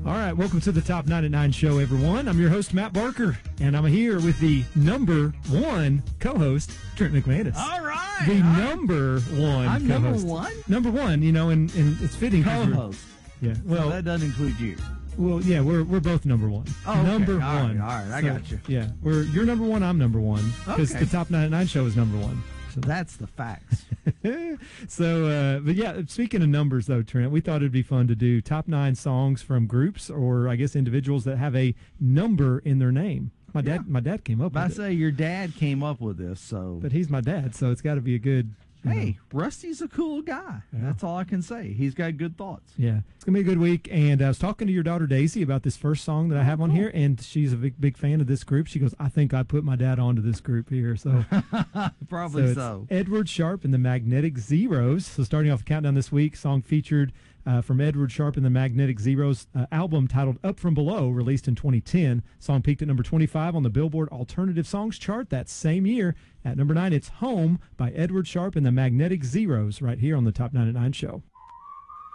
All right, welcome to the Top 9 at 9 show, everyone. I'm your host, Matt Barker, and I'm here with the number one co-host, Trent McManus. All right. The number one I'm co-host. number one? Number one, you know, and it's fitting. Co-host. Yeah, well, So that doesn't include you. well, yeah, we're both number one. Oh, okay. Number All right, one. all right, I got you. Yeah, you're number one, I'm number one, because Okay. the Top 9 at 9 show is number one. So That's the facts. but yeah, speaking of numbers, though, Trent, we thought it'd be fun to do top 9 songs from groups or I guess individuals that have a number in their name. My dad came up I with it. say your dad came up with this, so. But he's my dad, so it's got to be a good. Hey, Rusty's a cool guy. Yeah. That's all I can say. He's got good thoughts. Yeah, it's gonna be a good week. And I was talking to your daughter Daisy about this first song that I have on here, and she's a big fan of this group. She goes, "I think I put my dad onto this group here." So Probably it's so. Edward Sharpe and the Magnetic Zeros. So starting off the countdown this week, song featured from Edward Sharpe and the Magnetic Zeros album titled Up From Below, released in 2010. Song peaked at number 25 on the Billboard Alternative Songs chart that same year. At number 9, it's Home by Edward Sharpe and the Magnetic Zeros right here on the Top 9 at 9 show.